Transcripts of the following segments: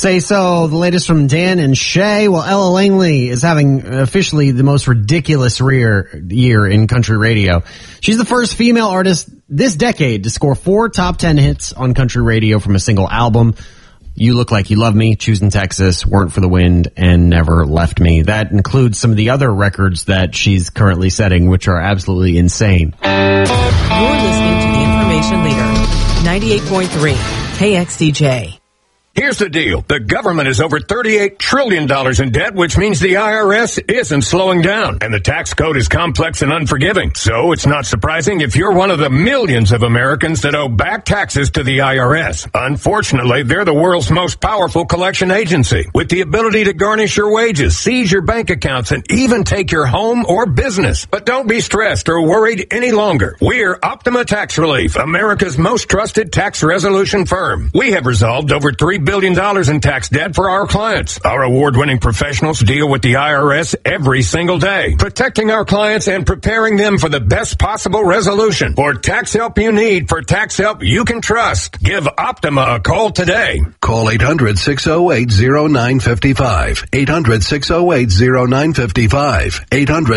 say so. The latest from Dan and Shay. Well, Ella Langley is having officially the most ridiculous year in country radio. She's the first female artist this decade to score 4 top 10 hits on country radio from a single album. You Look Like You Love Me, Choosing Texas, Weren't for the Wind, and Never Left Me. That includes some of the other records that she's currently setting, which are absolutely insane. You're listening to the Information Leader, 98.3 KXDJ. Here's the deal. The government is over $38 trillion in debt, which means the IRS isn't slowing down. And the tax code is complex and unforgiving. So it's not surprising if you're one of the millions of Americans that owe back taxes to the IRS. Unfortunately, they're the world's most powerful collection agency, with the ability to garnish your wages, seize your bank accounts, and even take your home or business. But don't be stressed or worried any longer. We're Optima Tax Relief, America's most trusted tax resolution firm. We have resolved over $3 billion in tax debt for our clients. Our award-winning professionals deal with the IRS every single day, protecting our clients and preparing them for the best possible resolution. For tax help you need, for tax help you can trust, give Optima a call today. Call 800-608-0955. 800-608-0955.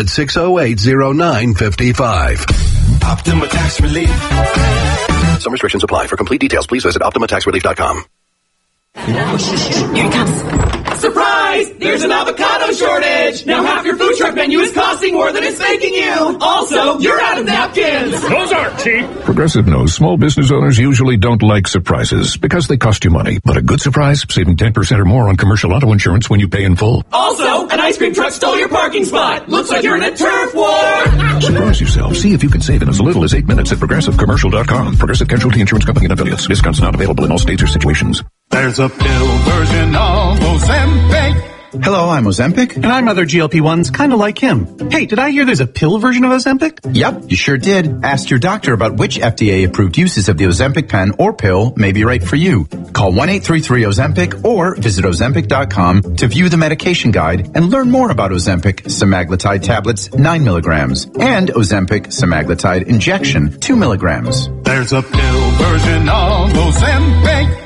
800-608-0955. Optima Tax Relief. Some restrictions apply. For complete details, please visit OptimaTaxRelief.com. Here it comes. Surprise! There's an avocado shortage! Now half your food truck menu is costing more than it's making you! Also, you're out of napkins! Those aren't cheap! Progressive knows small business owners usually don't like surprises because they cost you money. But a good surprise, saving 10% or more on commercial auto insurance when you pay in full. Also, an ice cream truck stole your parking spot! Looks like you're in a turf war! Surprise yourself. See if you can save in as little as 8 minutes at ProgressiveCommercial.com. Progressive Casualty Insurance Company and Affiliates. Discounts not available in all states or situations. There's a pill version of Ozempic. Hello, I'm Ozempic. And I'm other GLP-1s kind of like him. Hey, did I hear there's a pill version of Ozempic? Yep, you sure did. Ask your doctor about which FDA-approved uses of the Ozempic pen or pill may be right for you. Call 1-833-OZEMPIC or visit Ozempic.com to view the medication guide and learn more about Ozempic semaglutide tablets 9 milligrams and Ozempic semaglutide injection 2 milligrams. There's a pill version of Ozempic.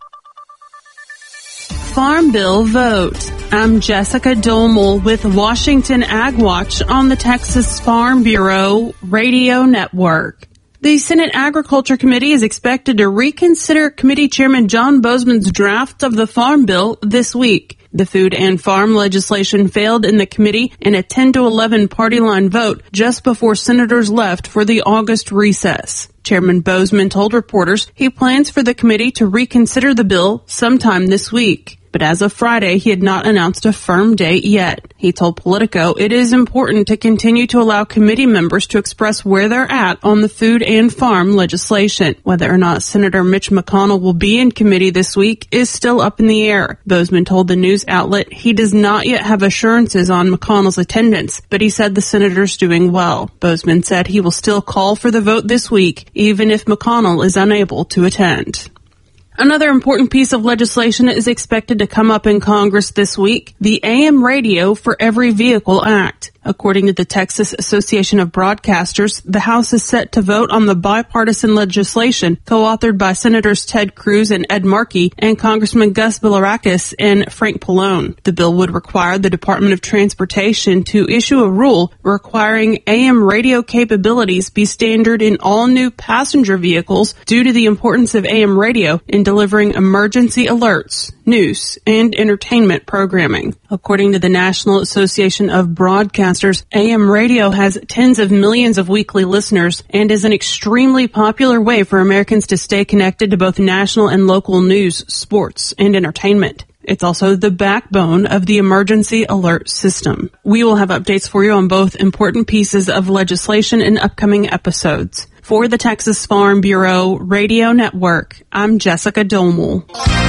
Farm Bill vote. I'm Jessica Domel with Washington Ag Watch on the Texas Farm Bureau Radio Network. The Senate Agriculture Committee is expected to reconsider Committee Chairman John Boozman's draft of the Farm Bill this week. The food and farm legislation failed in the committee in a 10-11 party line vote just before senators left for the August recess. Chairman Boozman told reporters he plans for the committee to reconsider the bill sometime this week. But as of Friday, he had not announced a firm date yet. He told Politico it is important to continue to allow committee members to express where they're at on the food and farm legislation. Whether or not Senator Mitch McConnell will be in committee this week is still up in the air. Boozman told the news outlet he does not yet have assurances on McConnell's attendance, but he said the senator's doing well. Boozman said he will still call for the vote this week, even if McConnell is unable to attend. Another important piece of legislation is expected to come up in Congress this week, the AM Radio for Every Vehicle Act. According to the Texas Association of Broadcasters, the House is set to vote on the bipartisan legislation co-authored by Senators Ted Cruz and Ed Markey and Congressman Gus Bilirakis and Frank Pallone. The bill would require the Department of Transportation to issue a rule requiring AM radio capabilities be standard in all new passenger vehicles due to the importance of AM radio in delivering emergency alerts, news, and entertainment programming. According to the National Association of Broadcasters, AM radio has tens of millions of weekly listeners and is an extremely popular way for Americans to stay connected to both national and local news, sports, and entertainment. It's also the backbone of the emergency alert system. We will have updates for you on both important pieces of legislation in upcoming episodes. For the Texas Farm Bureau Radio Network, I'm Jessica Domel.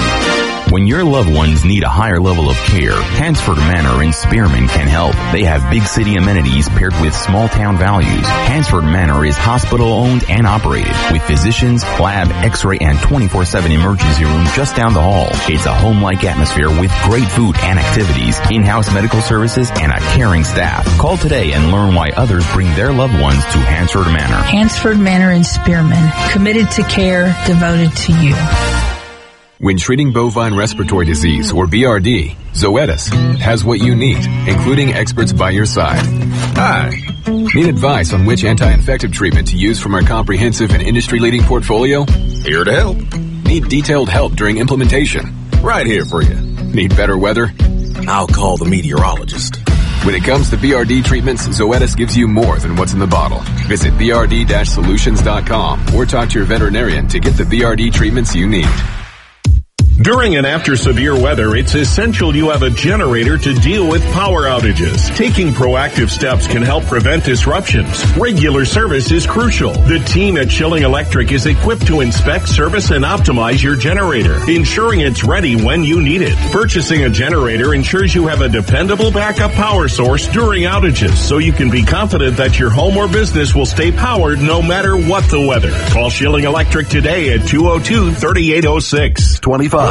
When your loved ones need a higher level of care, Hansford Manor in Spearman can help. They have big city amenities paired with small town values. Hansford Manor is hospital owned and operated with physicians, lab, x-ray, and 24/7 emergency room just down the hall. It's a home-like atmosphere with great food and activities, in-house medical services, and a caring staff. Call today and learn why others bring their loved ones to Hansford Manor. Hansford Manor in Spearman, committed to care, devoted to you. When treating bovine respiratory disease, or BRD, Zoetis has what you need, including experts by your side. Hi. Need advice on which anti-infective treatment to use from our comprehensive and industry-leading portfolio? Here to help. Need detailed help during implementation? Right here for you. Need better weather? I'll call the meteorologist. When it comes to BRD treatments, Zoetis gives you more than what's in the bottle. Visit BRD-solutions.com or talk to your veterinarian to get the BRD treatments you need. During and after severe weather, it's essential you have a generator to deal with power outages. Taking proactive steps can help prevent disruptions. Regular service is crucial. The team at Schilling Electric is equipped to inspect, service, and optimize your generator, ensuring it's ready when you need it. Purchasing a generator ensures you have a dependable backup power source during outages, so you can be confident that your home or business will stay powered no matter what the weather. Call Schilling Electric today at 202-3806. 25.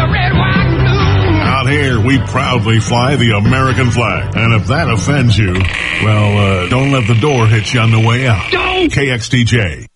Out here, we proudly fly the American flag. And if that offends you, well, don't let the door hit you on the way out. KXDJ.